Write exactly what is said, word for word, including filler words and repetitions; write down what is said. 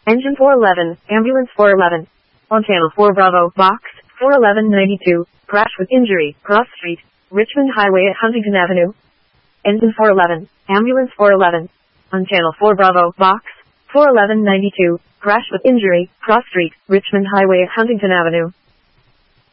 Engine four eleven, ambulance four eleven. On channel four Bravo, box, four eleven ninety-two, crash with injury, cross street, Richmond Highway at Huntington Avenue. Engine four eleven, ambulance four eleven. On channel four Bravo, box, four eleven ninety-two, crash with injury, cross street, Richmond Highway at Huntington Avenue.